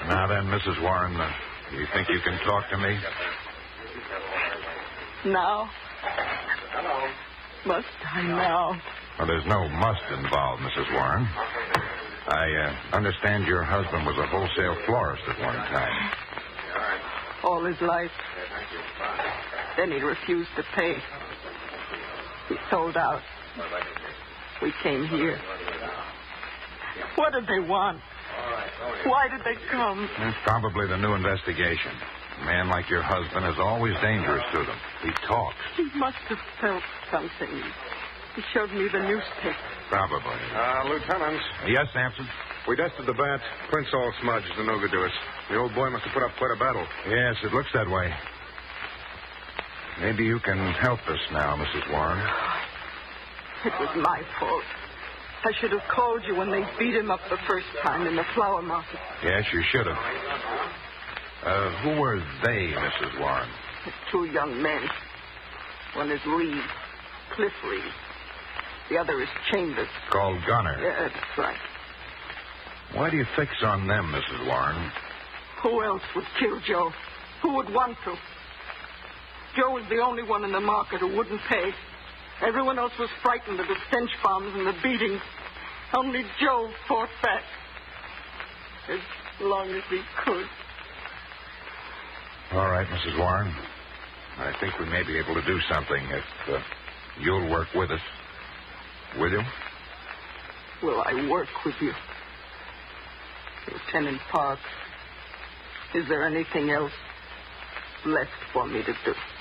Now then, Mrs. Warren, you think you can talk to me? Now? Must I now? Well, there's no must involved, Mrs. Warren. I understand your husband was a wholesale florist at one time. All his life. Then he refused to pay. He sold out. We came here. What did they want? Why did they come? It's probably the new investigation. A man like your husband is always dangerous to them. He talks. He must have felt something. He showed me the newspaper. Probably. Lieutenant. Yes, Sampson? We dusted the bat. Prints all smudged and no good to us. The old boy must have put up quite a battle. Yes, it looks that way. Maybe you can help us now, Mrs. Warren. It was my fault. I should have called you when they beat him up the first time in the flower market. Yes, you should have. Who were they, Mrs. Warren? The two young men. One is Reed, Cliff Reed. The other is Chambers. Called Gunner. Yeah, that's right. Why do you fix on them, Mrs. Warren? Who else would kill Joe? Who would want to? Joe was the only one in the market who wouldn't pay. Everyone else was frightened of the stench bombs and the beatings. Only Joe fought back. As long as he could. All right, Mrs. Warren. I think we may be able to do something if you'll work with us. Will you? Will I work with you? Lieutenant Parks, is there anything else left for me to do?